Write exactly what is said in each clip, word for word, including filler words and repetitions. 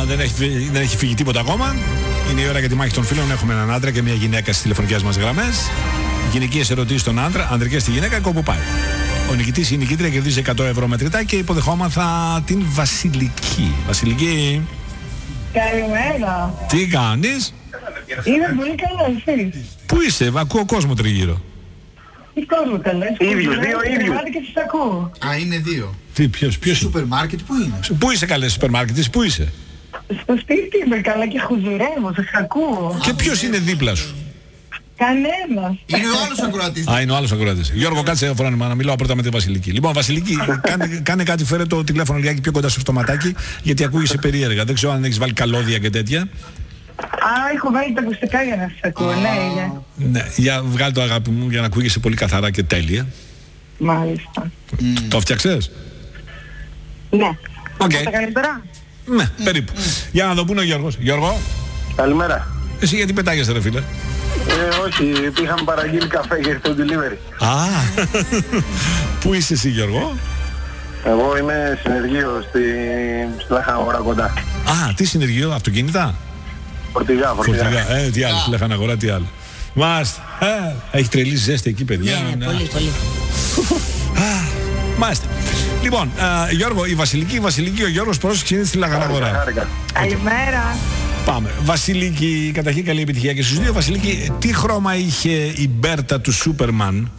δεν έχει, δεν έχει φύγει τίποτα ακόμα. Είναι η ώρα για τη μάχη των φίλων. Έχουμε έναν άντρα και μια γυναίκα στις τηλεφωνικές μας γραμμές. Γυναικείες ερωτήσεις στον άντρα, ανδρικές στη γυναίκα, κόπου πάει. Ο νικητής ή η νικήτρια κερδίζει εκατό ευρώ μετρητά και υποδεχόμαθα την Βασιλική. Βασιλική. Καλημέρα. Τι κάνεις? Είμαι πολύ καλά, εσύ? Πού είσαι, ακούω κόσμο τριγύρω. Τι κόσμο καλές? Ίδιους, δύο ίδιους. Και τις ακούω. Α, είναι δύο. Τι, ποιος, ποιος? Σούπερ μάρκετ που είναι? Πού είσαι καλέ, σούπερ μάρκετ, πού είσαι? Στο σπίτι είμαι καλά και χουζουρεύω, σας ακούω. Και ποιος είναι δίπλα σου? Κανένας. Είναι ο άλλος ακροατής. Α, είναι ο άλλος ακροατής. Γιώργο, κάτσε φρόνημα να μιλάω πρώτα με τη Βασιλική. Λοιπόν, Βασιλική, κάνε, κάνε κάτι, φέρε το τηλέφωνο λιγάκι πιο κοντά στο στοματάκι, γιατί ακούγεσαι περίεργα. Δεν ξέρω αν έχεις βάλει καλώδια και τέτοια. Α, έχω βάλει τα ακουστικά για να σας ακούω, ναι, για... Ναι, για βγάλει το αγάπη μου για να ακούγεσαι πολύ καθαρά και τέλεια. Μάλιστα. Mm. Το φτιάξες? Ναι. Οκ. Okay. Καλύτερα? Ναι, mm. περίπου. Mm. Για να δω πού είναι ο Γιώργος. Γιώργο. Καλημέρα. Εσύ γιατί πετάγεσαι ρε φίλε? Ε, όχι, είχαμε παραγγείλει καφέ για το delivery. Α, πού είσαι εσύ Γιώργο? Εγώ είμαι συνεργείο στη, στη Λαχαναγορά κοντά. Α, τι συνεργείο, αυτοκίνητα? Φορτηγά, φορτηγά. Φορτηγά, ε, τι άλλο, στη Λαχαναγορά, τι άλλο. Μάλιστα, ε, έχει τρελή ζέστη εκεί παιδιά. Ναι, ναι, πολύ, πολύ. Μάλιστα. Λοιπόν, α, Γιώργο, η Βασιλική, η Βασιλική, ο Γιώργος πρόσεξε είναι στη Λαχαναγορά. Καλημέρα. Πάμε. Βασιλική, καταρχήν καλή επιτυχία και στους δύο. Βασιλική, τι χρώμα είχε η Μπέρτα του Σούπερμαν?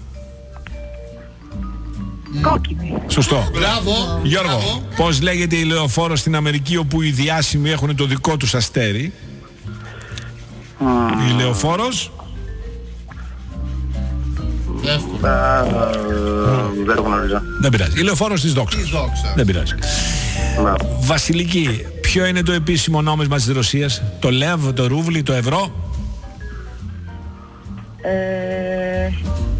Κόκκινη. Σωστό. Μπράβο. Γιώργο, Μπράβο. πώς λέγεται η λεωφόρο στην Αμερική όπου οι διάσημοι έχουν το δικό τους αστέρι? Mm. Η λεωφόρος. Εύκολο. Α, δεν το γνωρίζω. Δεν πειράζει. Η λεωφόρος της δόξας. Της δόξας. Δεν πειράζει. Να. Βασιλική, ποιο είναι το επίσημο νόμισμα της Ρωσίας? Το λεβ, το ρούβλι, το ευρώ? Ε,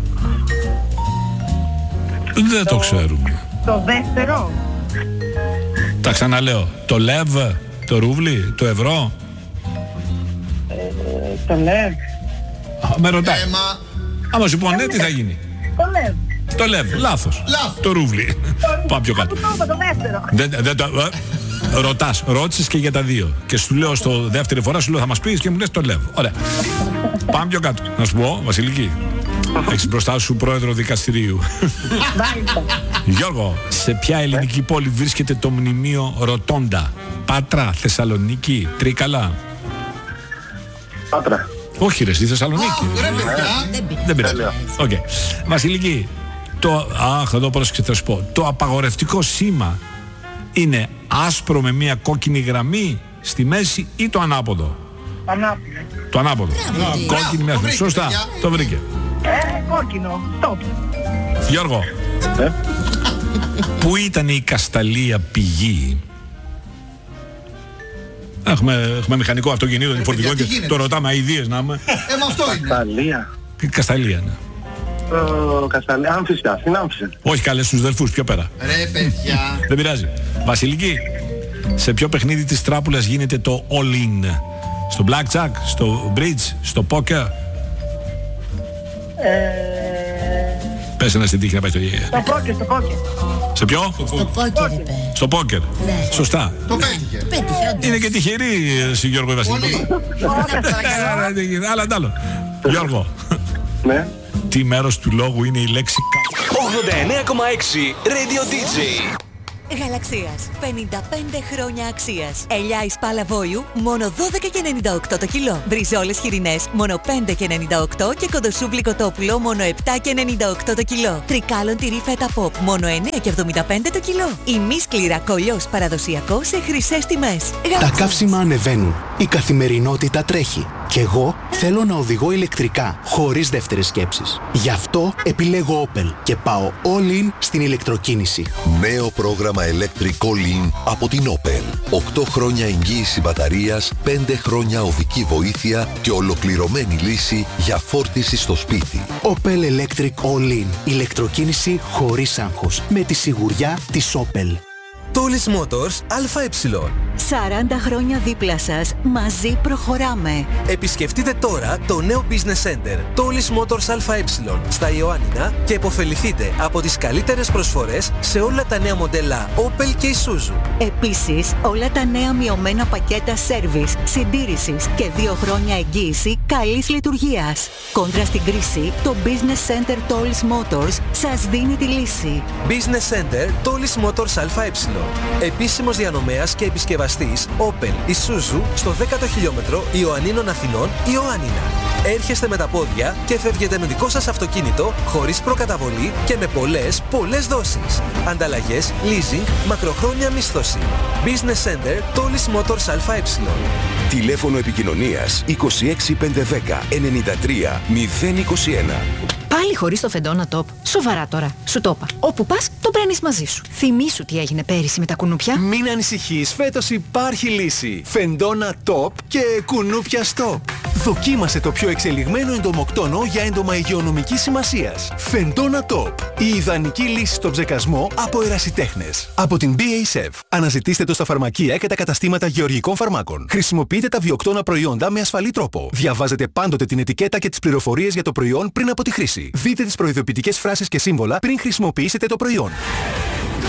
Δεν το ξέρουμε. το δεύτερο. Τα ξαναλέω. Το λεβ, το ρούβλι, το ευρώ? Ε, το λεβ. Α, με ρωτάει. Έμα. Άμα σου πω ναι, τι θα γίνει? Το λεβ. Το λεβ, λάθος. Λάθος. Το ρούβλι. Πάμε πιο κάτω. Το είπα, το δεύτερο. Δεν, δεν το... ε, ρωτάς, ρώτησες και για τα δύο. Και σου λέω στο δεύτερη φορά, σου λέω θα μας πεις και μου λες το λεβ. Ωραία. Πάμε πιο κάτω. Να σου πω, Βασιλική. Έχεις μπροστά σου πρόεδρο δικαστηρίου. Μάλιστα. Γιώργο, σε ποια ελληνική πόλη βρίσκεται το μνημείο Ρωτόντα? Πάτρα, Θεσσαλονίκη, Τρίκαλα? Πάτρα. Όχι ρε, στη Θεσσαλονίκη. Αχ, ρε παιδιά. Δεν πειράζει. Δεν πειράζει. Οκ. Βασιλική, το... Αχ, εδώ πρόσεξε θα σου πω. Το απαγορευτικό σήμα είναι άσπρο με μια κόκκινη γραμμή στη μέση ή το ανάποδο? Ανάποδο. Το ανάποδο. Μπράβο. Κόκκινη μια Το γραμμή. βρήκε, Σωστά. παιδιά. Το βρήκε. Ε, κόκκινο. Stop. Γιώργο, Ε? πού ήταν η Κασταλία πηγή? Έχουμε, έχουμε μηχανικό αυτοκινήτων, είναι φορτηγό παιδιά, και τι γίνεται? το ρωτάμε αηδίες να είμαι. Ε, μα αυτό είναι. Κασταλία. Τι Κασταλία, ναι. Ε, Κασταλία. Άμφισκα, στην Άμφιση. Όχι καλές στους δελφούς, πιο πέρα. Ρε παιδιά. Δεν πειράζει. Βασιλική, σε ποιο παιχνίδι της τράπουλας γίνεται το all-in? Στο blackjack, στο bridge, στο poker? Ε, Πες ένα στην τύχη να πάει στο... το πόκερ, το πόκερ. Σε ποιο? Στο πόκερ είπε. Στο poker. Ναι. Σωστά. Το πέτυχε. Πέτυχε, όντως. Είναι και τυχερή εσύ Γιώργο η Βασιλική. Πολύ. Άλλα τ' άλλο. Γιώργο, Ναι. τι μέρος του λόγου είναι η λέξη κα... ογδόντα εννέα κόμμα έξι Radio ντι τζέι. Γαλαξίας. πενήντα πέντε χρόνια αξίας. Ελιά εις πάλα βόλου, μόνο δώδεκα και ενενήντα οκτώ το κιλό. Μπριζόλες χοιρινές, μόνο πέντε και ενενήντα οκτώ και κοντοσούβλι κοτόπουλο, μόνο επτά και ενενήντα οκτώ το κιλό. Τρικάλων τυρί φέτα pop, μόνο εννέα και εβδομήντα πέντε το κιλό. Ημίσκληρα κολλιός παραδοσιακό σε χρυσές τιμές. Τα καύσιμα ανεβαίνουν. Η καθημερινότητα τρέχει. Κι εγώ θέλω να οδηγώ ηλεκτρικά, χωρίς δεύτερες σκέψεις. Γι' αυτό επιλέγω Opel και πάω all in στην ηλεκτροκίνηση. Νέο πρόγραμμα Electric All In από την Opel. οκτώ χρόνια εγγύηση μπαταρίας, πέντε χρόνια οδική βοήθεια και ολοκληρωμένη λύση για φόρτιση στο σπίτι. Opel Electric All In. Ηλεκτροκίνηση χωρίς άγχος. Με τη σιγουριά της Opel. Τόλις Motors ΑΕ. σαράντα χρόνια δίπλα σας. Μαζί προχωράμε. Επισκεφτείτε τώρα το νέο Business Center, Tollis Motors ΑΕ, στα Ιωάννινα και επωφεληθείτε από τις καλύτερες προσφορές σε όλα τα νέα μοντέλα Opel και Isuzu. Επίσης, όλα τα νέα μειωμένα πακέτα σέρβις, συντήρησης και δύο χρόνια εγγύηση καλής λειτουργίας. Κόντρα στην κρίση, το Business Center Tollis Motors σας δίνει τη λύση. Business Center Tollis Motors ΑΕ. Επίσημος διανομέας και επισκευαστής Opel, Isuzu στο δέκατο χιλιόμετρο Ιωαννίνων Αθηνών, Ιωάννινα. Έρχεστε με τα πόδια και φεύγετε με δικό σας αυτοκίνητο χωρίς προκαταβολή και με πολλές, πολλές δόσεις. Ανταλλαγές, leasing, μακροχρόνια μίσθωση. Business Center Tollis Motors ΑΕ. Τηλέφωνο επικοινωνίας είκοσι έξι πεντακόσια δέκα ενενήντα τρία μηδέν είκοσι ένα. Πάλι χωρίς το Φεντόνα Top. Σοβαρά τώρα. Σου το είπα. Όπου πας, το παίρνεις μαζί σου. Θυμήσου τι έγινε πέρυσι με τα κουνούπια. Μην ανησυχείς, φέτος υπάρχει λύση. Φεντόνα Top και κουνούπια Stop. Δοκίμασε το πιο εξελιγμένο εντομοκτόνο για έντομα υγειονομικής σημασίας. Φεντόνα Top. Η ιδανική λύση στο ψεκασμό από ερασιτέχνες. Από την μπι έι ες εφ. Αναζητήστε το στα φαρμακεία και τα καταστήματα γεωργικών φαρμάκων. Χρησιμοποιείτε τα βιοκτώνα προϊόντα με ασφαλή τρόπο. Διαβάζετε πάντοτε την ετικέτα και τις πληροφορίες για το προϊόν πριν από τη χρήση. Δείτε τις προειδοποιητικές φράσεις και σύμβολα πριν χρησιμοποιήσετε το προϊόν.